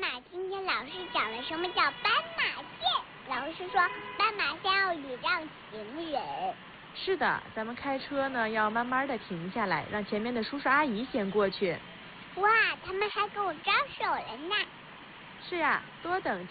妈，今天老师讲了什么叫斑马线。老师说斑马线要礼让行人。 是的，咱们开车呢要慢慢的停下来，让前面的叔叔阿姨先过去。 哇，他们还跟我招手了呢。 是呀，多等